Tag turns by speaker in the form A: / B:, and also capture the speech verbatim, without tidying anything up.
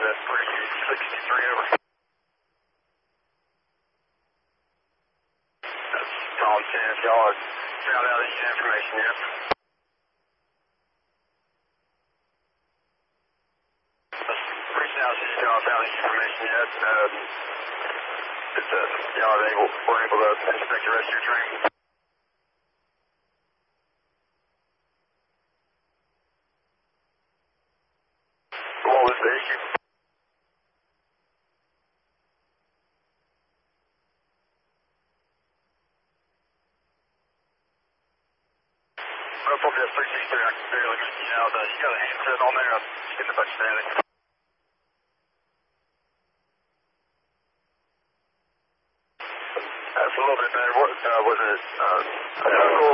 A: That's three sixty-three over. That's Tom ten. Y'all have found out any information yet? That's three thousand. Y'all have found any information yet? Um, that uh, y'all are able, were able to inspect the rest of your train? What was the issue? Up three sixty-three, I can barely make you out. Uh, you got a handset on there? I'm just getting a bunch of static. That's a little bit better. What uh, was it? Uh, a knuckle